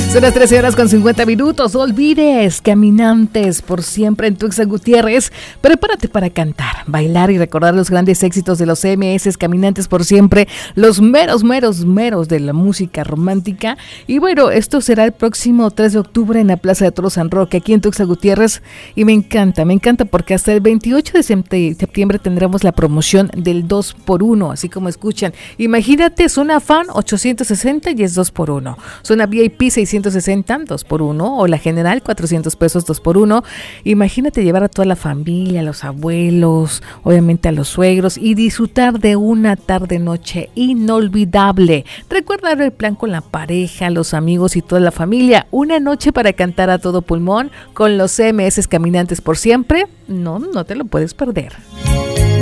Son las 13 horas con 50 minutos. No olvides, caminantes por siempre en Tuxtla Gutiérrez. Prepárate para cantar, bailar y recordar los grandes éxitos de los CMS Caminantes por siempre, los meros de la música romántica. Y bueno, esto será el próximo 3 de octubre en la Plaza de Toros San Roque, aquí en Tuxtla Gutiérrez. Y me encanta porque hasta el 28 de septiembre tendremos la promoción del 2x1, así como escuchan. Imagínate, zona fan 860 y es 2x1. Zona VIP 660, 2x1, o la general 400 pesos 2x1. Imagínate llevar a toda la familia, a los abuelos, obviamente a los suegros, y disfrutar de una tarde-noche inolvidable. Recuerda el plan con la pareja, los amigos y toda la familia. Una noche para cantar a todo pulmón con los CMS Caminantes por siempre. No te lo puedes perder.